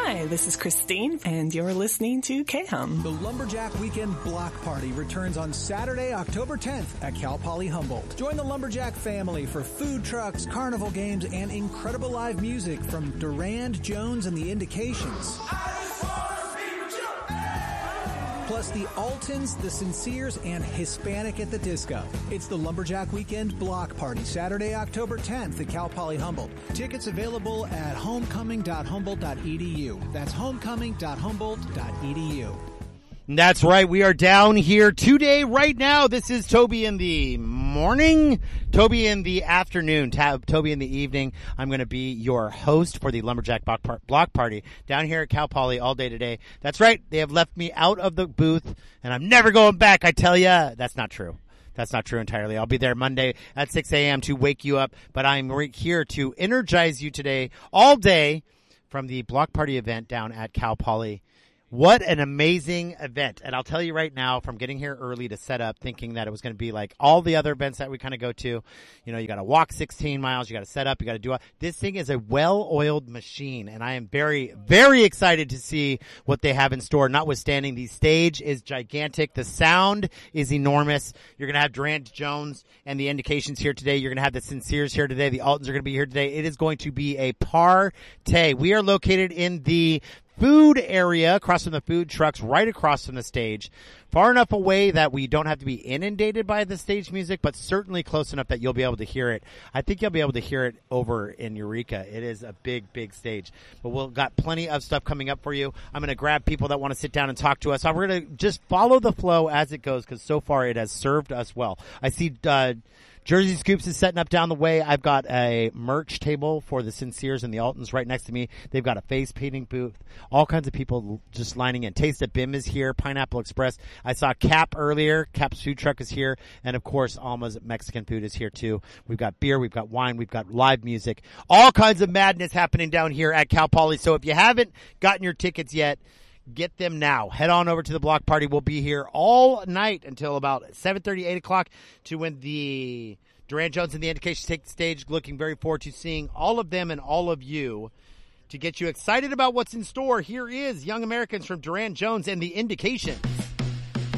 Hi, this is Christine, and you're listening to K-Hum. The Lumberjack Weekend Block Party returns on Saturday, October 10th at Cal Poly Humboldt. Join the Lumberjack family for food trucks, carnival games, and incredible live music from Durand, Jones, and the Indications. Plus the Altons, the Sinceres, and Hispanic at the Disco. It's the Lumberjack Weekend Block Party, Saturday, October 10th at Cal Poly Humboldt. Tickets available at homecoming.humboldt.edu. That's homecoming.humboldt.edu. That's right. We are down here today, right now. This is Toby in the morning, Toby in the afternoon, Toby in the evening. I'm going to be your host for the Lumberjack Block Party down here at Cal Poly all day today. That's right. They have left me out of the booth, and I'm never going back, I tell ya. That's not true. That's not true entirely. I'll be there Monday at 6 a.m. to wake you up, but I'm right here to energize you today all day from the Block Party event down at Cal Poly. What an amazing event. And I'll tell you right now, from getting here early to set up, thinking that it was going to be like all the other events that we kind of go to, you know, you got to walk 16 miles, you got to set up, you got to do all. This thing is a well-oiled machine, and I am very, very excited to see what they have in store, notwithstanding the stage is gigantic. The sound is enormous. You're going to have Durand Jones and the Indications here today. You're going to have the Sinceres here today. The Altons are going to be here today. It is going to be a party. We are located in the food area, across from the food trucks, right across from the stage, far enough away that we don't have to be inundated by the stage music, but certainly close enough that you'll be able to hear it. I think you'll be able to hear it over in Eureka. It is a big, big stage, but we've got plenty of stuff coming up for you. I'm going to grab people that want to sit down and talk to us. We're going to just follow the flow as it goes, because so far it has served us well. I see Jersey Scoops is setting up down the way. I've got a merch table for the Sinceres and the Altons right next to me. They've got a face painting booth. All kinds of people just lining in. Taste of Bim is here. Pineapple Express. I saw Cap earlier. Cap's food truck is here. And, of course, Alma's Mexican food is here, too. We've got beer. We've got wine. We've got live music. All kinds of madness happening down here at Cal Poly. So if you haven't gotten your tickets yet, get them now. Head on over to the block party. We'll be here all night until about 7:30, 8 o'clock to when the Durand Jones and the Indications take the stage. Looking very forward to seeing all of them and all of you. To get you excited about what's in store, here is Young Americans from Durand Jones and the Indications.